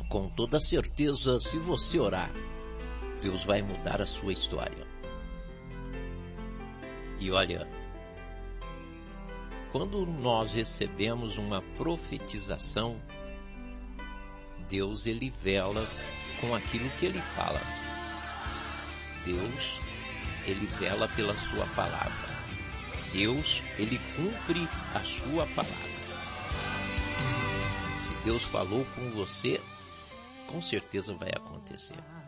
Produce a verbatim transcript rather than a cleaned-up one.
Com toda certeza, se você orar, Deus vai mudar a sua história. E olha, quando nós recebemos uma profetização, Deus, ele vela com aquilo que ele fala. Deus, ele vela pela sua palavra. Deus, ele cumpre a sua palavra. Se Deus falou com você, com certeza vai acontecer.